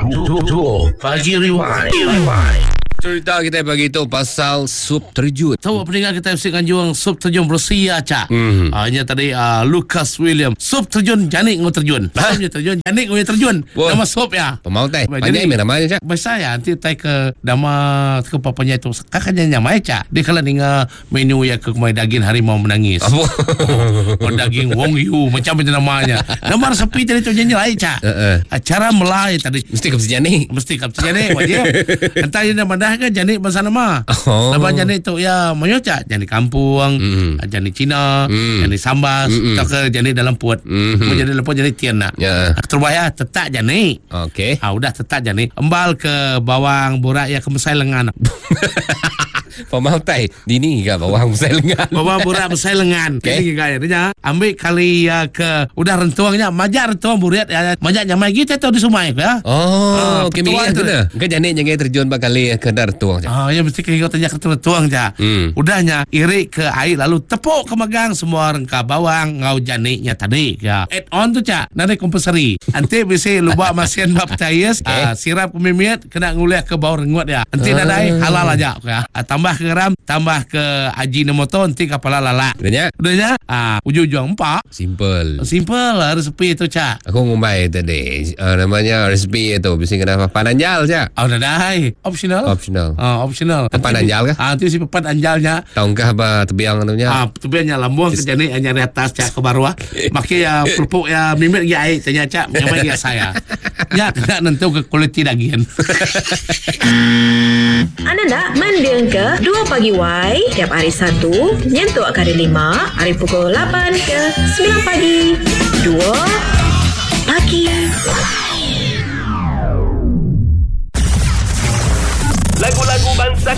Pagi Rewind. Cerita kita pagi tu pasal sup terjun. Tahu pendengar kita saksikan juang sup terjun Rusia cak. Hanya tadi Lucas William. Sup terjun janik ngau terjun. Supnya terjun janik ngau terjun. Wow. Nama sup ya. Pemau teh. Panjang mana namanya cak? Bahasa ya nanti tai ke nama ke papanya itu kakaknya nyamai cak. Dia kalau ninga menu ya ke kumai daging harimau menangis. Apa? Oh, daging Wong Yu macam itu namanya. Nama resepi tadi tu nyanyi lain cak. Acara melai tadi Mesti kapsi janik. mesti kapsi janik wajib. Entah ini nama dah ke janik bahasa nama. Oh. Nama janik tu ya menyoca janik kampung, janik Cina, janik sambas, atau ke janik dalam puat. Jadi lepas janik tian nak. Ya. Terbaya tetak janik. Okey. Udah tetak janik. Embal ke bawang borak ya ke mesai lengan. Pemau teh. Dini ke bawang saya lengan. Bawang borak mesai lengan. Okey. Ini gaya. Ambil kali ya ke udah rentuangnya. Majak rentuang buriat ya. Majak nyamai kita tu di sumai ya. Oh, okey petuang milih tu tu. dah. Kan janik jangan terjun bakali ke dar tuang cak. Ya mesti kau tanya ke tuang je. Udahnya irik ke air lalu tepuk ke magang semua rengka bawang ngau janiknya tadi ya. Add on tu cak. Nanti kompensari. Nanti bisa lubak masian baptayas sirap kumimit kena nguliah ke bawang rengut ya. Nanti dadai halal aja ya. Tambah ke garam, tambah ke ajinomoto nanti kapala lala. Udahnya ujung-ujung empat. Simple. Simple lah resepi itu cak. Aku ngumbai tadi namanya resipi itu mesti kena papan anjal cak. Udah dah. Optional. Optional. Papan anjal kah? Nanti si papan anjalnya. Tahukah apa tebiang itunya? Tebiannya lambung ke janik hanya di atas cak ke bawah. Makai ya pupuk ya mimit ya air tanya cak nyamai ya saya. Ya kena nentu ke kualiti daging. Anda nak mendiang ke 2 Pagi Y tiap hari Sabtu nyentuh kali 5 hari pukul 8 ke 9 pagi 2 Pagi Lagu-lagu bangsa